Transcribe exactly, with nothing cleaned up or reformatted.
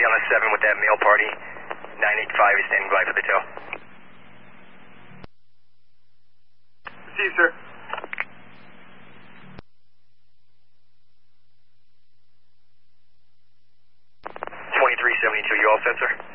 be on the seven with that male party. nine eight five is standing by for the tow. See you, sir. twenty-three seventy-two, you all set, sir?